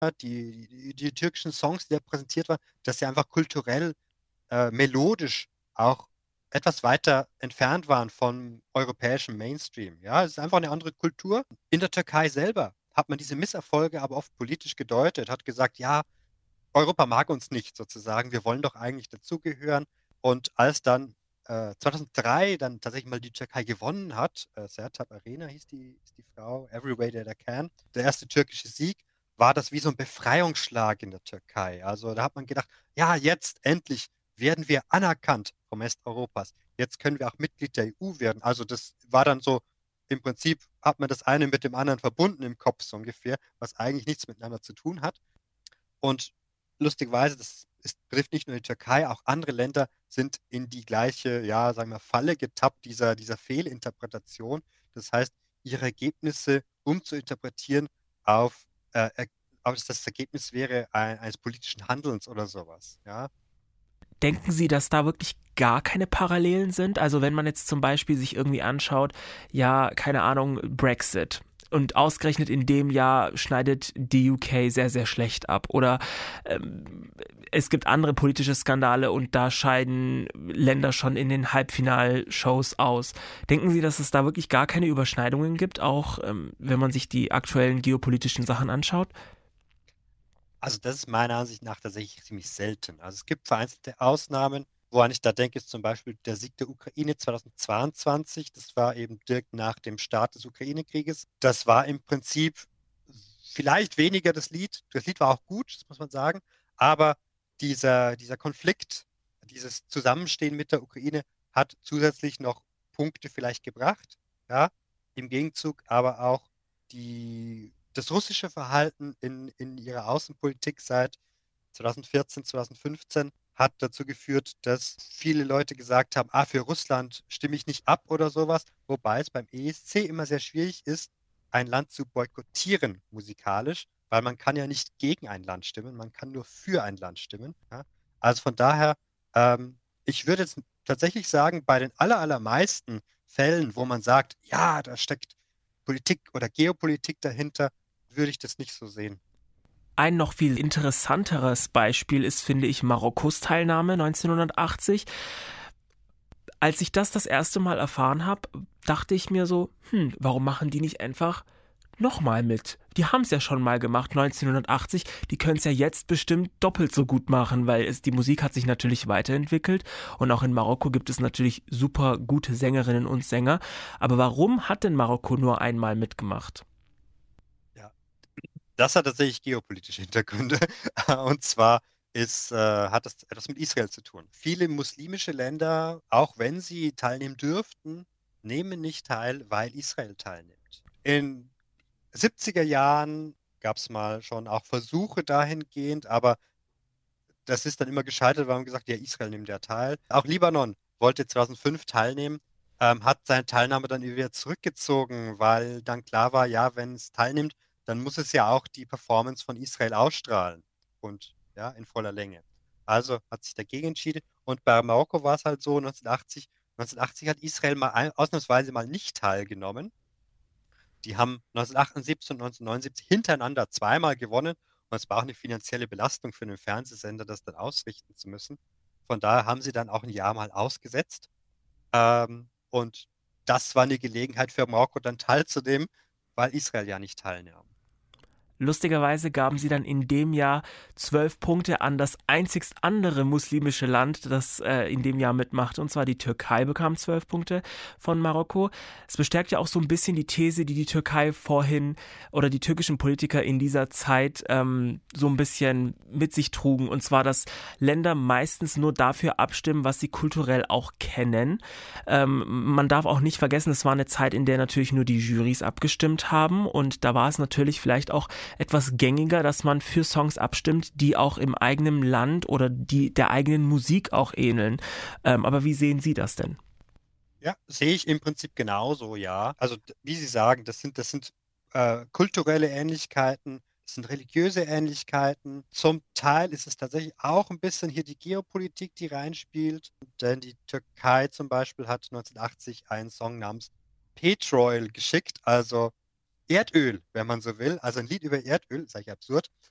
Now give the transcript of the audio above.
die türkischen Songs, die da präsentiert waren, dass sie einfach kulturell, melodisch auch etwas weiter entfernt waren vom europäischen Mainstream. Ja, es ist einfach eine andere Kultur. In der Türkei selber hat man diese Misserfolge aber oft politisch gedeutet, hat gesagt, ja, Europa mag uns nicht sozusagen, wir wollen doch eigentlich dazugehören. Und als dann 2003 dann tatsächlich mal die Türkei gewonnen hat, Sertab Arena hieß die Frau, Every Way That I Can, der erste türkische Sieg, war das wie so ein Befreiungsschlag in der Türkei. Also da hat man gedacht, ja, jetzt endlich werden wir anerkannt vom Rest Europas. Jetzt können wir auch Mitglied der EU werden. Also das war dann so, im Prinzip hat man das eine mit dem anderen verbunden im Kopf so ungefähr, was eigentlich nichts miteinander zu tun hat. Und lustigerweise, betrifft nicht nur die Türkei, auch andere Länder sind in die gleiche, ja, sagen wir, Falle getappt, dieser Fehlinterpretation. Das heißt, ihre Ergebnisse umzuinterpretieren auf, auf das Ergebnis wäre eines politischen Handelns oder sowas. Ja, Denken Sie, dass da wirklich gar keine Parallelen sind? Also wenn man jetzt zum Beispiel sich irgendwie anschaut, ja, keine Ahnung, Brexit. Und ausgerechnet in dem Jahr schneidet die UK sehr, sehr schlecht ab. Oder es gibt andere politische Skandale und da scheiden Länder schon in den Halbfinalshows aus. Denken Sie, dass es da wirklich gar keine Überschneidungen gibt, auch wenn man sich die aktuellen geopolitischen Sachen anschaut? also das ist meiner Ansicht nach tatsächlich ziemlich selten. Also es gibt vereinzelte Ausnahmen. Woran ich da denke, ist zum Beispiel der Sieg der Ukraine 2022. Das war eben direkt nach dem Start des Ukraine-Krieges. Das war im Prinzip vielleicht weniger das Lied. Das Lied war auch gut, das muss man sagen. Aber dieser Konflikt, dieses Zusammenstehen mit der Ukraine hat zusätzlich noch Punkte vielleicht gebracht. Ja, im Gegenzug aber auch das russische Verhalten in ihrer Außenpolitik seit 2014, 2015 hat dazu geführt, dass viele Leute gesagt haben, für Russland stimme ich nicht ab oder sowas, wobei es beim ESC immer sehr schwierig ist, ein Land zu boykottieren musikalisch, weil man kann ja nicht gegen ein Land stimmen, man kann nur für ein Land stimmen. Ja? Also von daher, ich würde jetzt tatsächlich sagen, bei den allermeisten Fällen, wo man sagt, ja, da steckt Politik oder Geopolitik dahinter, würde ich das nicht so sehen. Ein noch viel interessanteres Beispiel ist, finde ich, Marokkos Teilnahme 1980. Als ich das erste Mal erfahren habe, dachte ich mir so, warum machen die nicht einfach nochmal mit? Die haben es ja schon mal gemacht, 1980. Die können es ja jetzt bestimmt doppelt so gut machen, weil die Musik hat sich natürlich weiterentwickelt und auch in Marokko gibt es natürlich super gute Sängerinnen und Sänger. Aber warum hat denn Marokko nur einmal mitgemacht? Ja, das hat tatsächlich geopolitische Hintergründe. Und zwar hat das etwas mit Israel zu tun. Viele muslimische Länder, auch wenn sie teilnehmen dürften, nehmen nicht teil, weil Israel teilnimmt. In 70er Jahren gab es mal schon auch Versuche dahingehend, aber das ist dann immer gescheitert, weil man gesagt, ja, Israel nimmt ja teil. Auch Libanon wollte 2005 teilnehmen, hat seine Teilnahme dann wieder zurückgezogen, weil dann klar war, ja, wenn es teilnimmt, dann muss es ja auch die Performance von Israel ausstrahlen und ja, in voller Länge. Also hat sich dagegen entschieden. Und bei Marokko war es halt so, 1980 hat Israel mal ausnahmsweise mal nicht teilgenommen. Die haben 1978 und 1979 hintereinander zweimal gewonnen. Und es war auch eine finanzielle Belastung für einen Fernsehsender, das dann ausrichten zu müssen. Von daher haben sie dann auch ein Jahr mal ausgesetzt. Und das war eine Gelegenheit für Marokko dann teilzunehmen, weil Israel ja nicht teilnahm. Lustigerweise gaben sie dann in dem Jahr 12 Punkte an das einzigst andere muslimische Land, das in dem Jahr mitmachte, und zwar die Türkei bekam 12 Punkte von Marokko. Es bestärkt ja auch so ein bisschen die These, die Türkei vorhin oder die türkischen Politiker in dieser Zeit so ein bisschen mit sich trugen, und zwar, dass Länder meistens nur dafür abstimmen, was sie kulturell auch kennen. Man darf auch nicht vergessen, es war eine Zeit, in der natürlich nur die Jurys abgestimmt haben, und da war es natürlich vielleicht auch etwas gängiger, dass man für Songs abstimmt, die auch im eigenen Land oder die der eigenen Musik auch ähneln. Aber wie sehen Sie das denn? Ja, sehe ich im Prinzip genauso, ja. Also wie Sie sagen, das sind kulturelle Ähnlichkeiten, das sind religiöse Ähnlichkeiten. Zum Teil ist es tatsächlich auch ein bisschen hier die Geopolitik, die reinspielt. Denn die Türkei zum Beispiel hat 1980 einen Song namens Petrol geschickt, also Erdöl, wenn man so will. Also ein Lied über Erdöl, ist eigentlich absurd.